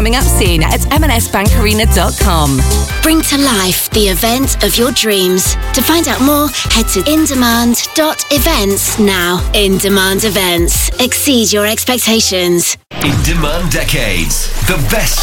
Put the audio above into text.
Coming up soon at mnsbankarena.com. Bring to life the event of your dreams. To find out more, head to indemand.events now. In Demand Events. Exceed your expectations. In Demand Decades, the best